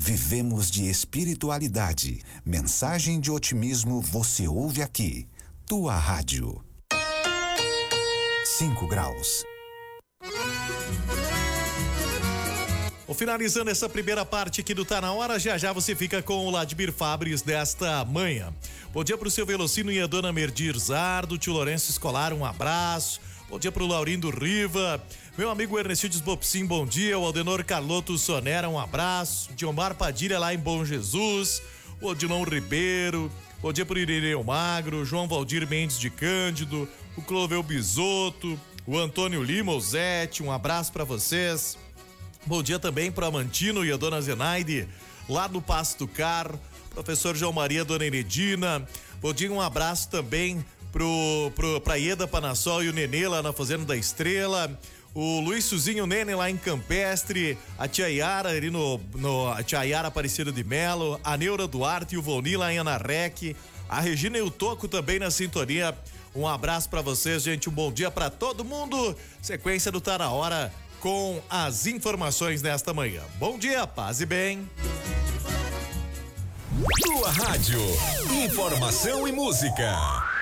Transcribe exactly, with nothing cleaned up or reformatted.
Vivemos de espiritualidade. Mensagem de otimismo você ouve aqui. Tua rádio. Cinco graus. Bom, finalizando essa primeira parte aqui do Tá Na Hora, já já você fica com o Ladimir Fabres desta manhã. Bom dia pro seu Velocino e a dona Merdir Zardo, tio Lourenço Escolar, um abraço. Bom dia pro Laurindo Riva, meu amigo Ernestildes Bopsim, bom dia. O Aldenor Carloto Sonera, um abraço. Diomar Padilha lá em Bom Jesus, o Odilon Ribeiro, bom dia pro Irineu Magro, João Valdir Mendes de Cândido, o Clovel Bisotto, o Antônio Lima, o Zete, um abraço pra vocês. Bom dia também pro Amantino e a dona Zenaide, lá do Pasto Car, professor João Maria, dona Enedina. Bom dia, um abraço também pro, pro, pra Ieda Panassol e o Nenê lá na Fazenda da Estrela, o Luiz Suzinho Nene lá em Campestre, a tia Yara ali no, no a tia Yara Aparecida de Melo, a Neura Duarte e o Volni lá em Anarrec, a Regina e o Toco também na sintonia. Um abraço pra vocês, gente, um bom dia pra todo mundo. Sequência do Tá Na Hora com as informações nesta manhã. Bom dia, paz e bem. Tua rádio, informação e música.